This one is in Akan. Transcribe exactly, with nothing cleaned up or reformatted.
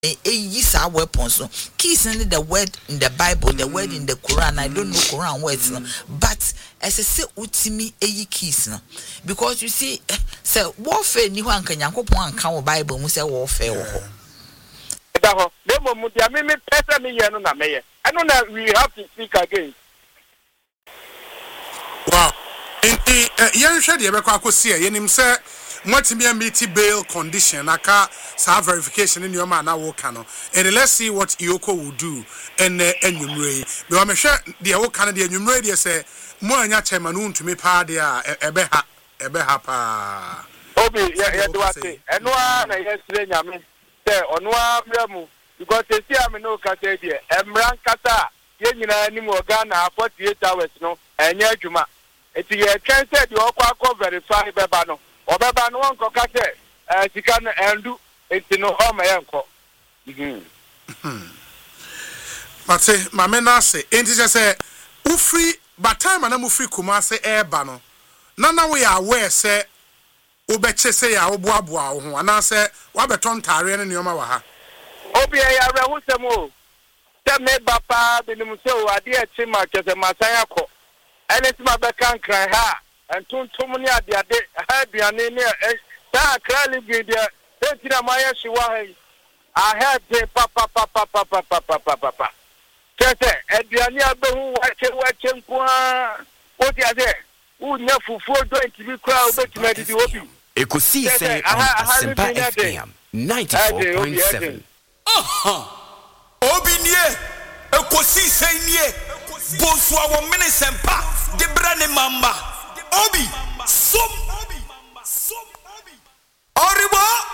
a use our weapons. So keys in the word in the Bible, the word in the Quran. I don't know Quran words, no. But as I say, utimi a keys, no. Because you see, so warfare ni one can yanko one count Bible, we say warfare. Daho, demo mudia me me pesa me yano na me. I know that we have to speak again. Wow. In in yen hwe de be kwa akosi e yenim se mwatimi amiti bail condition aka sa verification in your man na wo ka no. And let's see what Iyoko will do and enyumre. Me wa me hwe de wo ka no de enyumre de se mo anya chairman untumi pa de a ebe ha ebe ha pa. Obi ya ya do ate. Eno a na yesire nyame. Say onwa mremu because they see am no kata die emran kata ye nyina ni mo Ghana forty-eight hours no enye adwuma eti ye twen say the okwa ko verify beba no obeba no won ko kata eh sika no endu eti no ho ma yenko mhm Mate mame na se enti say ufri by time na mu free Kumasi eba no na na we aware say obeche say ya oboaboa ho ana se wa beton tare ne nyoma wa ha obi ya re hu sem o tem ne bapa binim se o ade e chi ma kese masan akọ ene ti ma be kan kran ha entuntum ne ade ade ha duane ne ta krali bi de enti na ma ye hwe wa he a head pa pa pa pa pa pa pa pa pa pa kese aduane abehu wa che wa che nko a o ti ade u nya fufu do enti bi kra o betime didi obi Ekusi say on Asempa F M ninety-four point seven. Aha. Obi nie. Ekusi say nie. Bonswa wo mini sempa. De brane mamba. Obi. Som. Obi. Som. Oribo.